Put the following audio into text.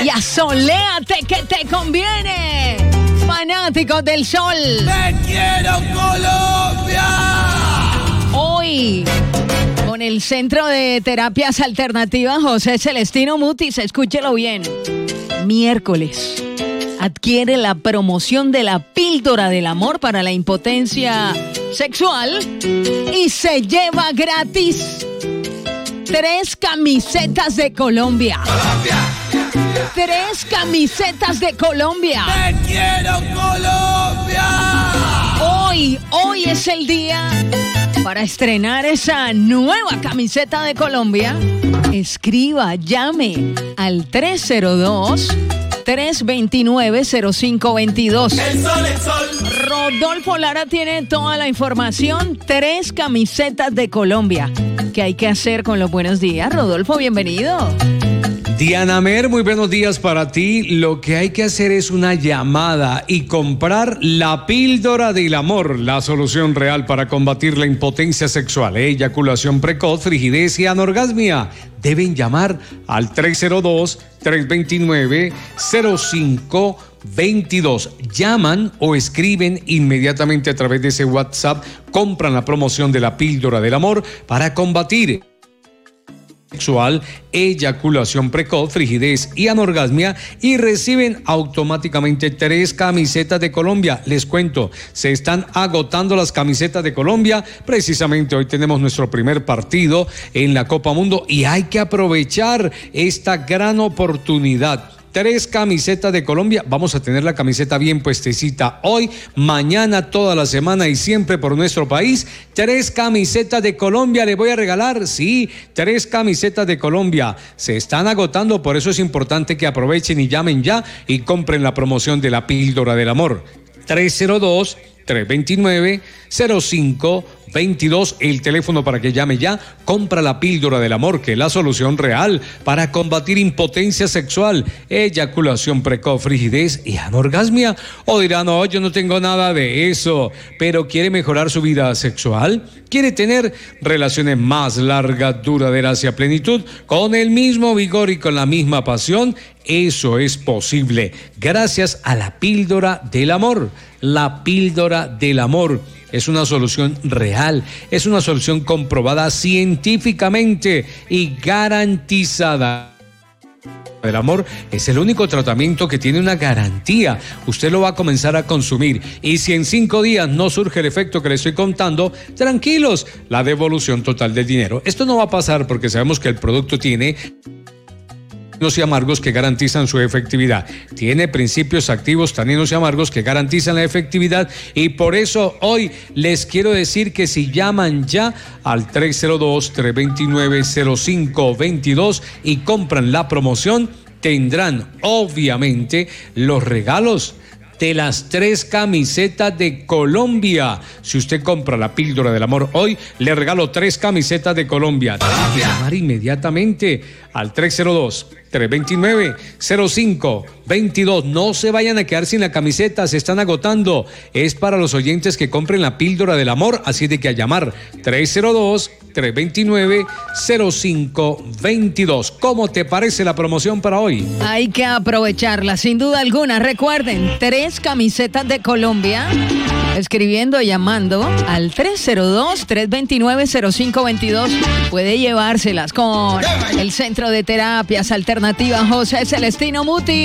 Y asoléate que te conviene. Fanáticos del sol. ¡Te quiero, Colombia! Hoy, con el Centro de Terapias Alternativas José Celestino Mutis, escúchelo bien. Miércoles, adquiere la promoción de la píldora del amor para la impotencia sexual y se lleva gratis 3 camisetas de Colombia. 3 camisetas de Colombia. ¡Te quiero, Colombia! Hoy es el día para estrenar esa nueva camiseta de Colombia. Escriba, llame al 302-329-0522. El sol. Rodolfo Lara tiene toda la información. 3 camisetas de Colombia. ¿Qué hay que hacer con los buenos días? Rodolfo, bienvenido. Diana Mer, muy buenos días para ti. Lo que hay que hacer es una llamada y comprar la píldora del amor, la solución real para combatir la impotencia sexual, eyaculación precoz, frigidez y anorgasmia. Deben llamar al 302-329-0522. Llaman o escriben inmediatamente a través de ese WhatsApp. Compran la promoción de la píldora del amor para combatir sexual, eyaculación precoz, frigidez y anorgasmia y reciben automáticamente 3 camisetas de Colombia. Les cuento, se están agotando las camisetas de Colombia. Precisamente hoy tenemos nuestro primer partido en la Copa Mundo y hay que aprovechar esta gran oportunidad. 3 camisetas de Colombia. Vamos a tener la camiseta bien puestecita hoy, mañana, toda la semana y siempre por nuestro país. 3 camisetas de Colombia le voy a regalar. Sí, 3 camisetas de Colombia. Se están agotando, por eso es importante que aprovechen y llamen ya y compren la promoción de la píldora del amor. 302-329-0522, el teléfono para que llame ya. Compra la píldora del amor, que es la solución real para combatir impotencia sexual, eyaculación precoz, frigidez y anorgasmia. O dirán, no, yo no tengo nada de eso, pero quiere mejorar su vida sexual, quiere tener relaciones más largas, duraderas y a plenitud, con el mismo vigor y con la misma pasión. Eso es posible gracias a la píldora del amor. La píldora del amor es una solución real, es una solución comprobada científicamente y garantizada. El amor es el único tratamiento que tiene una garantía. Usted lo va a comenzar a consumir y si en 5 días no surge el efecto que le estoy contando, tranquilos, la devolución total del dinero. Esto no va a pasar porque sabemos que el producto tiene taninos y amargos que garantizan su efectividad. Tiene principios activos, taninos y amargos que garantizan la efectividad y por eso hoy les quiero decir que si llaman ya al 302-329-0522 y compran la promoción, tendrán obviamente los regalos de las 3 camisetas de Colombia. Si usted compra la píldora del amor hoy, le regalo 3 camisetas de Colombia. Llamar inmediatamente al 302-329-0522. No se vayan a quedar sin la camiseta, se están agotando. Es para los oyentes que compren la píldora del amor, así de que a llamar 302-329-0522. ¿Cómo te parece la promoción para hoy? Hay que aprovecharla, sin duda alguna. Recuerden, 3 camisetas de Colombia. Escribiendo o llamando al 302-329-0522. Puede llevárselas con el Centro de Terapias Alternativas José Celestino Mutis.